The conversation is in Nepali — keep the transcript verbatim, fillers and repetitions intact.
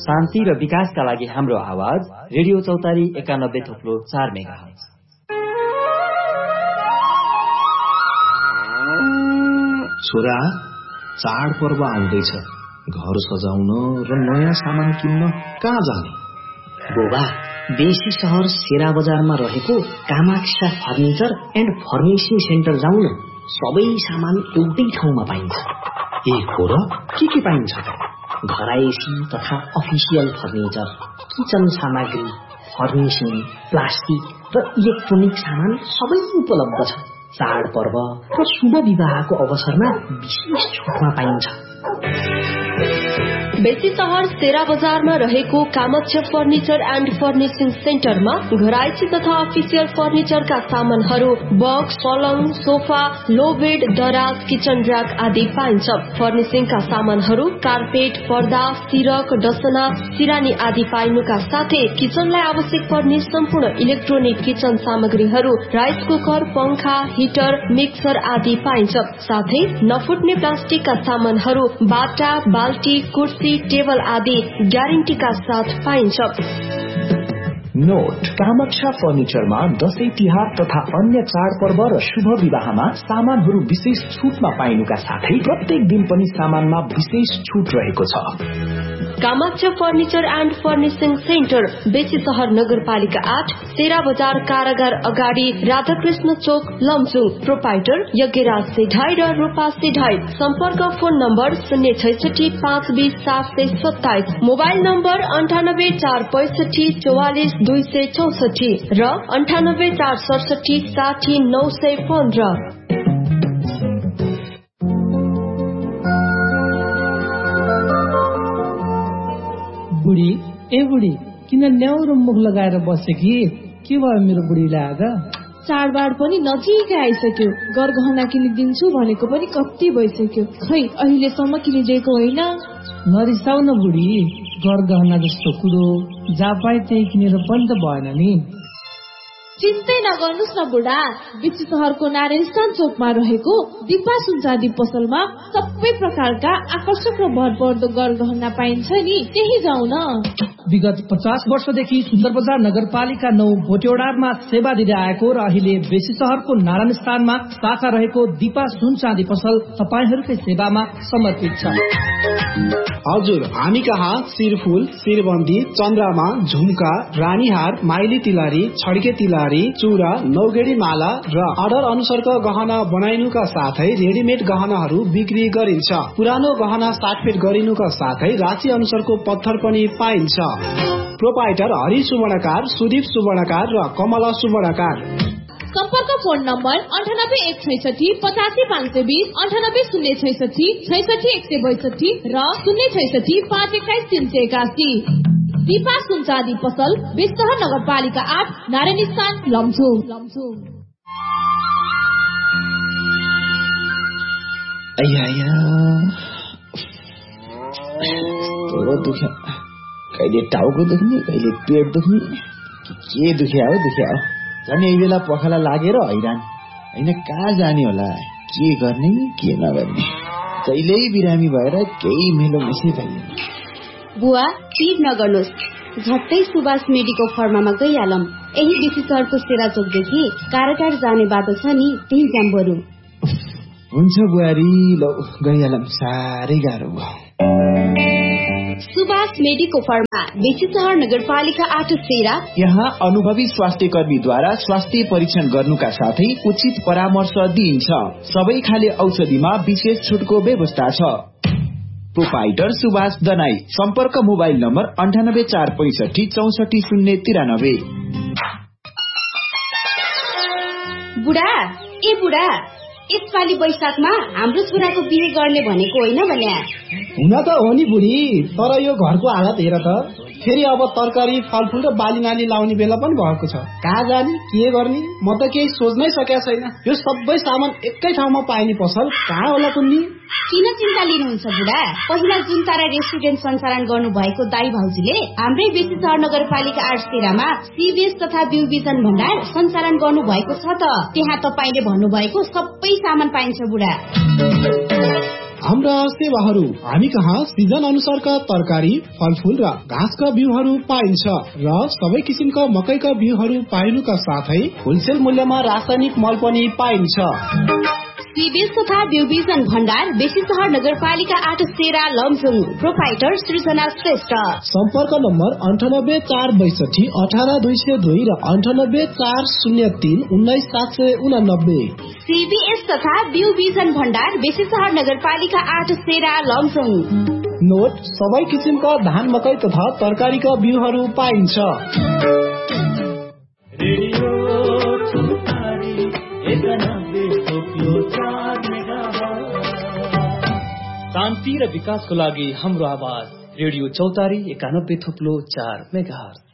शान्ति र विकासका लागि हाम्रो आवाज रेडियो चौतारी एकानब्बे थोप्लो चार मेगाहर्ज। छोरा, चाडपर्व आउँदैछ, घर सजाउन र नयाँ सामान किन्न कहाँ जाने? बोबा, बेसी शहर सेरा बजारमा रहेको Kamaksha furniture and furnishing centre जाउँ न। सबै सामान एउटै ठाउँमा पाइन्छ। ए हो र, के के पाइन्छ त? घरायसी तथा अफिसियल फर्निचर, किचन सामग्री, फर्निशिङ, प्लास्टिक र इलेक्ट्रोनिक सामान सबै उपलब्ध छ। चाडपर्व र शुभ विवाहको अवसरमा विशेष छुटमा पाइन्छ। बेसी शहर सेरा बजारमा रहेको कामाक्षा फर्निचर एन्ड फर्निशिङ सेन्टरमा घरायसी तथा अफिसियल फर्निचरका सामानहरू बक्स, पलङ, सोफा, लो बेड, दराज, किचन र्याक आदि पाइन्छ। फर्निशिङका सामानहरू कार्पेट, पर्दा, सिरक, डसना, सिरानी आदि पाइनुका साथै किचनलाई आवश्यक पर्ने सम्पूर्ण इलेक्ट्रोनिक किचन सामग्रीहरू, राइस कुकर, पंखा, हिटर, मिक्सर आदि पाइन्छ। साथै नफुट्ने प्लास्टिकका सामानहरू, बाटा, बाल्टी, कुर्सी, टेबल आदि ग्यारेन्टीका साथ पाइन्छ। नोट, कामाक्षा फर्निचरमा दशैं तिहार तथा अन्य चाडपर्व र शुभ विवाहमा सामानहरू विशेष छुटमा पाइनुका साथै प्रत्येक दिन पनि सामानमा विशेष छुट रहेको छ। Kamaksha furniture and furnishing centre, बेसी शहर नगरपालिका आठ, सेरा बजार कारागार अगाडि, राधाकृष्ण चोक, लमजुङ। प्रोपाइटर यज्ञराज सेढाई र रूपा सेढाई। सम्पर्क फोन नम्बर शून्य छैसठी पाँच बीस सात सय सत्ताइस, मोबाइल नम्बर अन्ठानब्बे चार पैसठी चौवालिस दुई सय चौसठी र अन्ठानब्बे चार सडसठी साठी नौ सय पन्ध्र। बुढी, ए बुढी, किन न्याउरो मुख लगाएर बसे कि? के भयो मेरो बुढीलाई आज? चाडबाड पनि नजिकै आइसक्यो। गरगहना किनिदिन्छु भनेको पनि कति भइसक्यो, खै अहिलेसम्म किनिदिएको होइन। नरिसाउ न बुढी, गरगहना जस्तो कुरो जहाँ पाए त्यही किनेर पनि त भएन नि। चिन्तै नगर्नुहोस् न बुढा, बेसी शहरको नारायण स्थान चोकमा रहेको दिपा सुनचाँदी पसलमा सबै प्रकारका आकर्षक र भरपर्दो गरगहना पाइन्छ नि, त्यही जाउँ न। विगत पचास वर्षदेखि सुन्दर बजार नगरपालिका नौ भोटेडारमा सेवा दिँदै आएको र अहिले बेसी शहरको नारायण स्थानमा शाखा रहेको दिपा सुनचाँदी पसल तपाईहरूकै सेवामा समर्पित छ। हजुर, हामी कहाँ शिरफुल, शिरबन्दी, चन्द्रमा, झुम्का, रानीहार, माइली तिलहरी, छड्के तिलहरी, चूरा, नौगेडी माला र अर्डर अनुसारको गहना बनाइनुका साथै रेडिमेड गहनाहरू बिक्री गरिन्छ। पुरानो गहना साटफेट गरिनुका साथै राशि अनुसारको पत्थर पनि पाइन्छ। प्रोपाइटर हरि सुवर्णकार, सुदीप सुवर्णकार र कमला सुवर्णकार। सम्पर्क फोन नम्बर अन्ठानब्बे एक छैसठी पचासी पाँच सय बीस, अन्ठानब्बे शून्य छैसठी छैसठी एक सय बैसठी र शून्य छैसठी पाँच एक्काइस तीन सय एकासी। दिपा सुनचाँदी पसल, बेसीशहर नगरपालिका आठ, नारायण स्थान, लमजुङ। कहिले टाउको दुख्ने, कहिले पेट दुख्ने, के दुख्या हो दुख्या हो। झन् यही बेला पखाला लागेर हैरान होइन, कहाँ जाने होला, के गर्ने के नगर्ने, कहिल्यै बिरामी भएर केही मेलो मिसै भइन्। बुवा, चिज नगर्नुहोस्, झट्टै सुभाष मेडिको फर्मामा गइहालौँ। यही बेसी शहरको सेरा चोकदेखि कारागार जाने बाटो छ नि, त्यही जाम बरु। हुन्छ बुहारी, ल गइहालौँ, साह्रै गाह्रो भयो। सुभाष मेडिको फर्मा, बेसी शहर नगरपालिका आठ, सेरा। यहाँ अनुभवी स्वास्थ्य कर्मीद्वारा स्वास्थ्य परीक्षण गर्नुका साथै उचित परामर्श दिइन्छ। सबै खाले औषधिमा विशेष छुटको व्यवस्था छ। प्रोपाइटर सुभाष दनाई। सम्पर्क मोबाइल नम्बर अन्ठानब्बे चार पैसठी चौसठी शून्य तिरानब्बे। बुढा, ए बुढा, यसपालि वैशाखमा हाम्रो छोराको बिहे गर्ने भनेको होइन भने? हुन त हो नि बुढी, तर यो घरको हालत हेर त, फेरि अब तरकारी, फलफुल र बाली नाली लाउने बेला पनि भएको छ। कहाँ जाने, के गर्ने, म त केही सोच्नै सकेको छैन। यो सबै सामान एकै ठाउँमा पाइने पसल कहाँ होला कुन्नी? किन चिन्ता लिनुहुन्छ बुढा? पहिला जुन तारा रेस्टुरेन्ट सञ्चालन गर्नु भएको दाई भाउजूले हाम्रै बेसी शहर नगरपालिका आठ सेरामा सीबीएस तथा बिउ बिजन भण्डार सञ्चालन गर्नु भएको छ त। त्यहाँ तपाईले भन्नुभएको सबै सामान पाइन्छ बुढा। हाम्रा सेवाहरू हामी कहाँ सिजन अनुसारका तरकारी, फलफूल र घाँसका बिउहरू पाइन्छ र सबै किसिमका मकैका बिउहरू पाइनुका साथै होलसेल मूल्यमा रासायनिक मल पनि पाइन्छ। सीबीएस तथा बिउबिजन भण्डार बेसी सहर नगरपालिका आठ सेरा लमजुङ। प्रोपाइटर सृजना श्रेष्ठ। सम्पर्क नम्बर अन्ठानब्बे चार बैसठी अठार दुई सय दुई र अन्ठानब्बे चार शून्य तीन उन्नाइस सात सय उनानब्बे। सीबीएस तथा बिउबिजन भण्डार बेसी सहर नगरपालिका आठ सेरा लमजुङ। नोट सबै किसिमका धान, मकै तथा तरकारीका बिउहरू पाइन्छ। शान्ति र विकासको लागि हाम्रो आवाज रेडियो चौतारी एकानब्बे थोप्लो चार मेगाहर्ज।